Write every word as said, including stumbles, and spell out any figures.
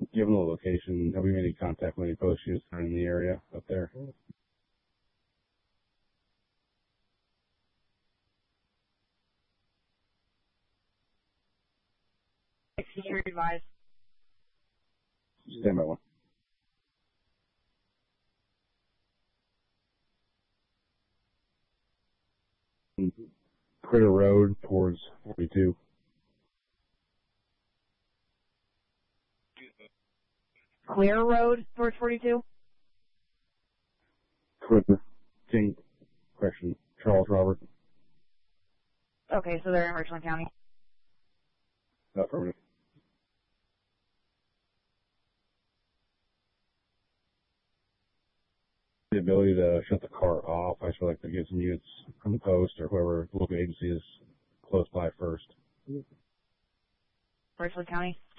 given the location, have we made any contact with any post shoots that are in the area up there? Exterior advised. Stand by one. Critter Road towards forty-two. Clear Road towards forty-two? Critter. King. Correction. Charles Robert. Okay, so they're in Richland County. Affirmative. The ability to shut the car off, I feel like to get some units from the post or whoever the local agency is close by first. Richland County.